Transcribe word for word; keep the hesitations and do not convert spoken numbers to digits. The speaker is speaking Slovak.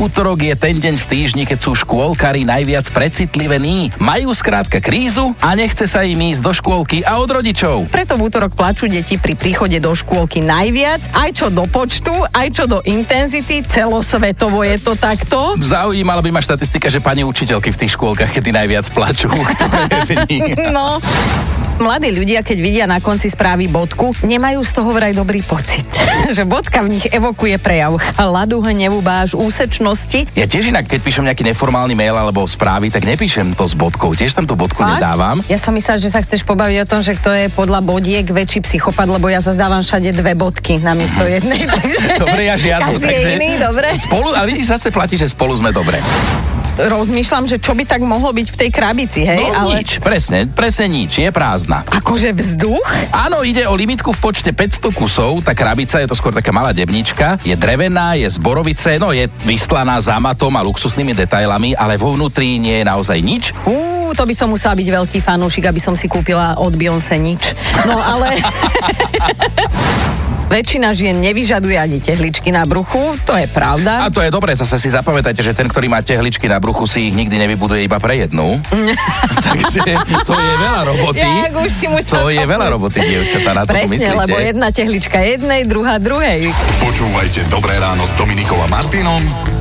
Útorok je ten deň v týždni, keď sú škôlkari najviac precitlivení. Majú skrátka krízu a nechce sa im ísť do škôlky a od rodičov. Preto v útorok plačú deti pri príchode do škôlky najviac, aj čo do počtu, aj čo do intenzity, celosvetovo je to takto. Zaujímala by ma štatistika, že pani učiteľky v tých škôlkach, kedy najviac plačú, ktoré dni. No. Mladí ľudia, keď vidia na konci správy bodku, nemajú z toho vraj dobrý pocit. Že bodka v nich evokuje prejav chladu, hnevu, báž, úsečnosti. Ja tiež inak, keď píšem nejaký neformálny mail alebo správy, tak nepíšem to s bodkou. Tiež tam tú bodku Fakt? Nedávam. Ja som myslela, že sa chceš pobaviť o tom, že kto je podľa bodiek väčší psychopat, lebo ja zazdávam všade dve bodky namiesto jednej. Takže... Dobre, ja žiadnu. Každý je iný, dobre. Spolu, ale vidíš, zase platí, že spolu sme dobre. Rozmýšľam, že čo by tak mohlo byť v tej krabici, hej? No ale... nič, presne, presne nič, je prázdna. Akože vzduch? Áno, ide o limitku v počte päťsto kusov, tá krabica je to skôr taká malá debnička, je drevená, je z borovice, no je vystlaná zámatom a luxusnými detailami, ale vo vnútri nie je naozaj nič. Fú, to by som musela byť veľký fanúšik, aby som si kúpila od Beyoncé nič. No ale... Väčšina žien nevyžaduje ani tehličky na bruchu, to je pravda. A to je dobré, zase si zapamätajte, že ten, ktorý má tehličky na bruchu, si ich nikdy nevybuduje iba pre jednu. Takže to je veľa roboty. Jak už si musel to je veľa roboty, dievčatá, na to Presne, myslíte. lebo jedna tehlička jednej, druhá druhej. Počúvajte Dobré ráno s Dominikou a Martinom